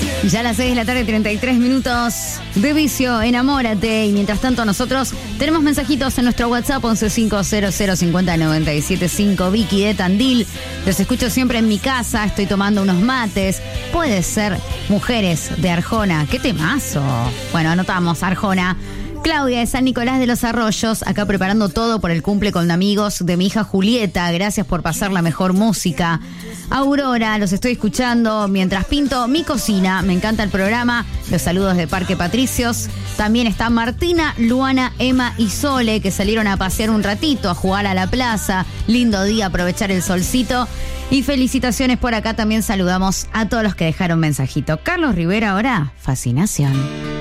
Ya a las 6 de la tarde, 33 minutos de vicio, enamórate. Y mientras tanto nosotros tenemos mensajitos en nuestro WhatsApp 1150050975. Vicky de Tandil, los escucho siempre en mi casa, estoy tomando unos mates. Puede ser Mujeres de Arjona. ¡Qué temazo! Bueno, anotamos Arjona. Claudia de San Nicolás de los Arroyos, acá preparando todo por el cumple con amigos de mi hija Julieta. Gracias por pasar la mejor música. Aurora, los estoy escuchando mientras pinto mi cocina. Me encanta el programa. Los saludos de Parque Patricios. También está Martina, Luana, Emma y Sole, que salieron a pasear un ratito, a jugar a la plaza. Lindo día, aprovechar el solcito. Y felicitaciones por acá. También saludamos a todos los que dejaron mensajito. Carlos Rivera ahora, Fascinación.